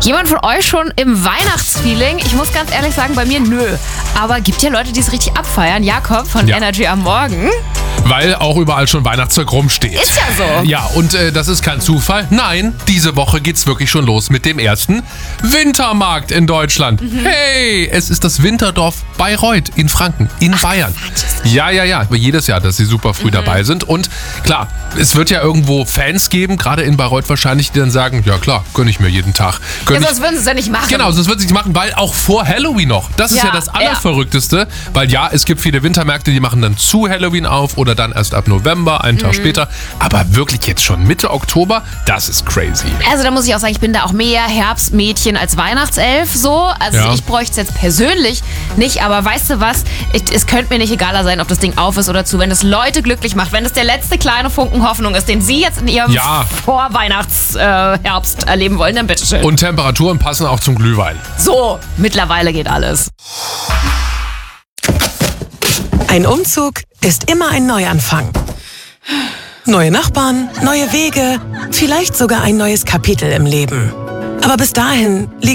Jemand von euch schon im Weihnachtsfeeling? Ich muss ganz ehrlich sagen, bei mir nö. Aber gibt ja Leute, die es richtig abfeiern. Jakob von Energy am Morgen. Weil auch überall schon Weihnachtszeug rumsteht. Ist ja so. Ja, und das ist kein Zufall. Nein, diese Woche geht's wirklich schon los mit dem ersten Wintermarkt in Deutschland. Hey, es ist das Winterdorf Bayreuth in Franken, in Bayern. Ja. Jedes Jahr, dass sie super früh dabei sind. Und klar, es wird ja irgendwo Fans geben, gerade in Bayreuth wahrscheinlich, die dann sagen, ja klar, gönne ich mir jeden Tag. Sonst würden sie es ja nicht machen. Genau, sonst würden sie es nicht machen, weil auch vor Halloween noch. Das ist ja das Allerverrückteste. Weil es gibt viele Wintermärkte, die machen dann zu Halloween auf oder dann erst ab November, einen Tag später. Aber wirklich jetzt schon Mitte Oktober, das ist crazy. Also da muss ich auch sagen, ich bin da auch mehr Herbstmädchen als Weihnachtself so. Also ich bräuchte es jetzt persönlich nicht, aber weißt du was? Es könnte mir nicht egaler sein, ob das Ding auf ist oder zu. Wenn es Leute glücklich macht, wenn es der letzte kleine Funken Hoffnung ist, den sie jetzt in ihrem Vorweihnachts-Herbst erleben wollen, dann bitteschön. Und Temperaturen passen auch zum Glühwein. So, mittlerweile geht alles. Ein Umzug ist immer ein Neuanfang. Neue Nachbarn, neue Wege, vielleicht sogar ein neues Kapitel im Leben. Aber bis dahin liegt